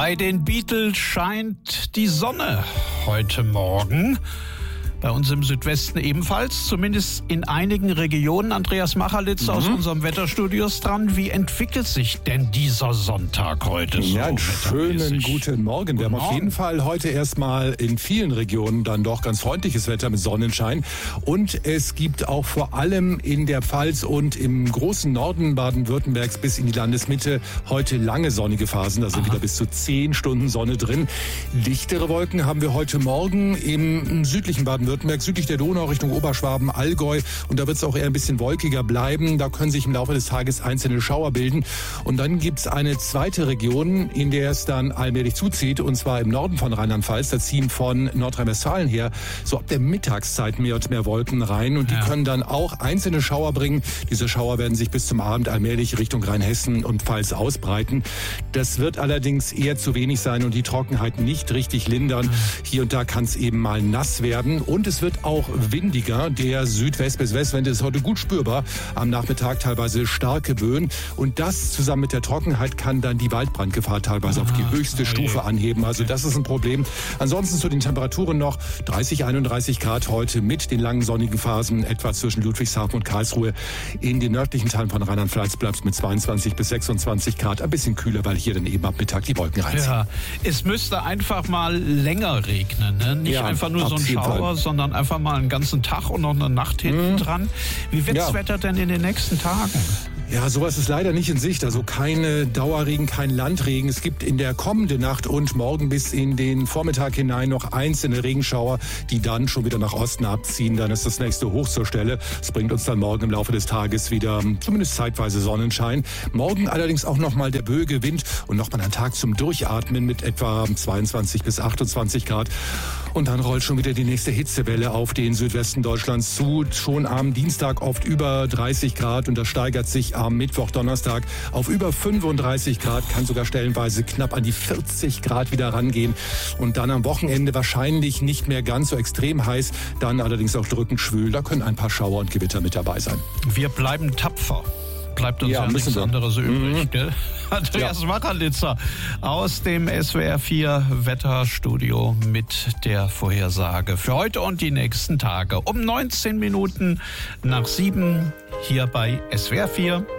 Bei den Beatles scheint die Sonne heute Morgen. Bei uns im Südwesten ebenfalls, zumindest in einigen Regionen. Andreas Machalitz aus unserem Wetterstudio ist dran. Wie entwickelt sich denn dieser Sonntag heute so? Ja, einen schönen guten Morgen. Wir haben auf jeden Fall heute erstmal in vielen Regionen dann doch ganz freundliches Wetter mit Sonnenschein. Und es gibt auch vor allem in der Pfalz und im großen Norden Baden-Württembergs bis in die Landesmitte heute lange sonnige Phasen. Da sind wieder bis zu 10 Stunden Sonne drin. Lichtere Wolken haben wir heute Morgen im südlichen Baden-Württemberg, südlich der Donau Richtung Oberschwaben, Allgäu. Und da wird es auch eher ein bisschen wolkiger bleiben. Da können sich im Laufe des Tages einzelne Schauer bilden. Und dann gibt es eine zweite Region, in der es dann allmählich zuzieht. Und zwar im Norden von Rheinland-Pfalz. Da ziehen von Nordrhein-Westfalen her so ab der Mittagszeit mehr und mehr Wolken rein. Und die können dann auch einzelne Schauer bringen. Diese Schauer werden sich bis zum Abend allmählich Richtung Rheinhessen und Pfalz ausbreiten. Das wird allerdings eher zu wenig sein und die Trockenheit nicht richtig lindern. Hier und da kann es eben mal nass werden. Und es wird auch windiger. Der Südwest- bis Westwind ist heute gut spürbar. Am Nachmittag teilweise starke Böen. Und das zusammen mit der Trockenheit kann dann die Waldbrandgefahr teilweise auf die höchste Stufe anheben. Also das ist ein Problem. Ansonsten zu den Temperaturen noch 30, 31 Grad heute mit den langen sonnigen Phasen, etwa zwischen Ludwigshafen und Karlsruhe. In den nördlichen Teilen von Rheinland-Pfalz bleibt es mit 22 bis 26 Grad. Ein bisschen kühler, weil hier dann eben ab Mittag die Wolken reinziehen. Ja, es müsste einfach mal länger regnen. Ne? Nicht einfach nur so ein Schauer, sondern einfach mal einen ganzen Tag und noch eine Nacht hinten dran. Wie wird das Wetter denn in den nächsten Tagen? Ja, sowas ist leider nicht in Sicht. Also keine Dauerregen, kein Landregen. Es gibt in der kommenden Nacht und morgen bis in den Vormittag hinein noch einzelne Regenschauer, die dann schon wieder nach Osten abziehen. Dann ist das nächste Hoch zur Stelle. Es bringt uns dann morgen im Laufe des Tages wieder zumindest zeitweise Sonnenschein. Morgen allerdings auch nochmal der böige Wind und nochmal ein Tag zum Durchatmen mit etwa 22 bis 28 Grad. Und dann rollt schon wieder die nächste Hitzewelle auf den Südwesten Deutschlands zu. Schon am Dienstag oft über 30 Grad und das steigert sich am Mittwoch, Donnerstag auf über 35 Grad, kann sogar stellenweise knapp an die 40 Grad wieder rangehen. Und dann am Wochenende wahrscheinlich nicht mehr ganz so extrem heiß, dann allerdings auch drückend schwül. Da können ein paar Schauer und Gewitter mit dabei sein. Wir bleiben tapfer. Bleibt uns ja nichts anderes übrig. Gell? Andreas Machalitzer aus dem SWR 4 Wetterstudio mit der Vorhersage für heute und die nächsten Tage. Um 19 Minuten nach 7 hier bei SWR 4.